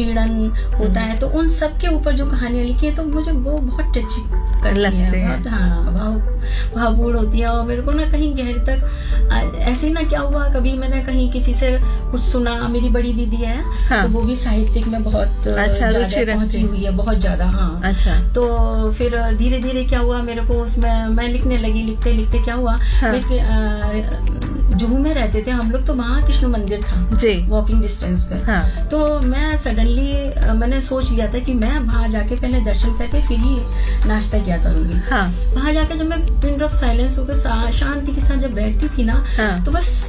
उत्पीड़न होता है, तो उन सब के ऊपर जो कहानियां लिखी है तो मुझे वो बहुत टच करती है, बहुत भावपूर्ण होती है। और मेरे को ना कहीं गहरे तक ऐसे ना क्या हुआ, कभी मैंने कहीं किसी से कुछ सुना, मेरी बड़ी दीदी है तो वो भी साहित्यिक में बहुत ज्यादा पहुंची हुई है, बहुत ज्यादा। हाँ, अच्छा। तो फिर धीरे धीरे क्या हुआ, मेरे को उसमें मैं लिखने लगी, लिखते लिखते क्या हुआ, जुहू में रहते थे हम लोग, तो वहाँ कृष्ण मंदिर था वॉकिंग डिस्टेंस पे। हाँ। तो मैं सडनली मैंने सोच लिया था कि मैं वहाँ जाके पहले दर्शन करके फिर ही नाश्ता किया करूंगी। हाँ। वहाँ जाके जब मैं पिन ऑफ साइलेंस होकर शांति के साथ जब बैठती थी ना, तो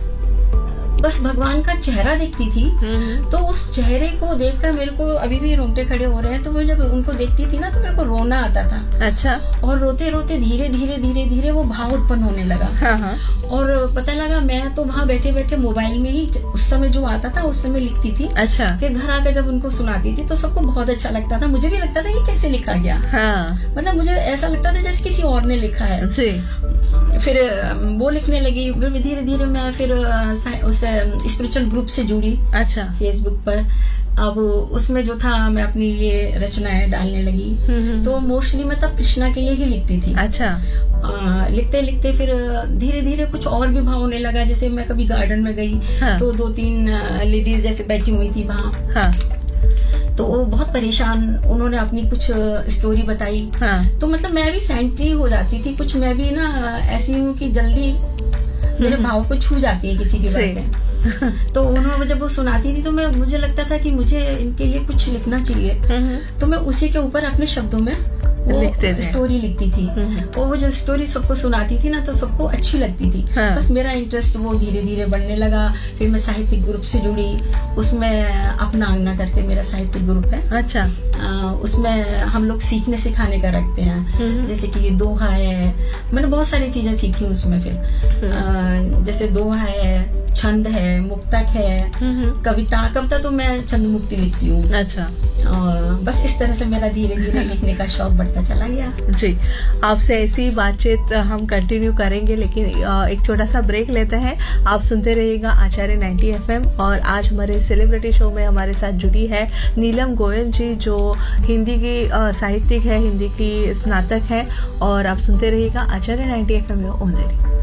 बस भगवान का चेहरा देखती थी। तो उस चेहरे को देखकर मेरे को अभी भी रोंगटे खड़े हो रहे हैं। तो वो जब उनको देखती थी ना तो मेरे को रोना आता था। अच्छा। और रोते रोते धीरे धीरे धीरे धीरे वो भाव उत्पन्न होने लगा। हाँ। और पता लगा मैं तो वहाँ बैठे बैठे मोबाइल में ही उस समय जो आता था उस समय लिखती थी। अच्छा। फिर घर आकर जब उनको सुनाती थी तो सबको बहुत अच्छा लगता था, मुझे भी लगता था ये कैसे लिखा गया। हाँ। मतलब मुझे ऐसा लगता था जैसे किसी और ने लिखा है। जी। फिर वो लिखने लगी, धीरे धीरे मैं फिर उस स्पिरिचुअल ग्रुप से जुड़ी। अच्छा। फेसबुक पर अब उसमें जो था मैं अपनी ये रचनाएं डालने लगी। तो मोस्टली मैं तब कृष्णा के लिए ही लिखती थी। अच्छा। लिखते लिखते फिर धीरे धीरे कुछ और भी भाव होने लगा। जैसे मैं कभी गार्डन में गई। हाँ। तो 2-3 लेडीज जैसे बैठी हुई थी वहाँ। हाँ। तो वो बहुत परेशान, उन्होंने अपनी कुछ स्टोरी बताई। हाँ। तो मतलब मैं भी सेंट्री हो जाती थी कुछ, मैं भी ना ऐसी हूँ कि जल्दी मेरे भाव को छू जाती है किसी की बातें। तो उन्होंने जब वो सुनाती थी तो मुझे लगता था कि मुझे इनके लिए कुछ लिखना चाहिए। तो मैं उसी के ऊपर अपने शब्दों में वो स्टोरी लिखती थी। और वो जो स्टोरी सबको सुनाती थी ना तो सबको अच्छी लगती थी। हाँ। बस मेरा इंटरेस्ट वो धीरे धीरे बढ़ने लगा। फिर मैं साहित्यिक ग्रुप से जुड़ी, उसमें अपना अंगना करके मेरा साहित्यिक ग्रुप है। अच्छा। उसमें हम लोग सीखने सिखाने का रखते हैं, जैसे कि दोहा है, मैंने बहुत सारी चीजें सीखी उसमें। फिर जैसे दोहा है, छंद है, मुक्तक है, कविता तो मैं छंद मुक्ति लिखती हूँ। अच्छा। और बस इस तरह से मेरा धीरे धीरे लिखने का शौक बढ़ता चला गया। जी, आपसे ऐसी बातचीत हम कंटिन्यू करेंगे, लेकिन एक छोटा सा ब्रेक लेते हैं। आप सुनते रहिएगा आचार्य 90 FM। और आज हमारे सेलिब्रिटी शो में हमारे साथ जुड़ी है नीलम गोयल जी, जो हिंदी की साहित्यिक है, हिंदी की स्नातक है। और आप सुनते रहिएगा आचार्य 90 FM ओनली।